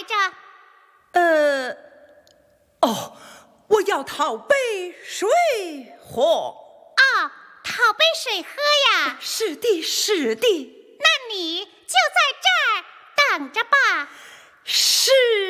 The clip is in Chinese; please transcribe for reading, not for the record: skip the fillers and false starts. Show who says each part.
Speaker 1: 来着？
Speaker 2: 我要讨杯水喝。
Speaker 1: 哦，讨杯水喝呀？
Speaker 2: 是的，是的。
Speaker 1: 那你就在这儿等着吧。
Speaker 2: 是。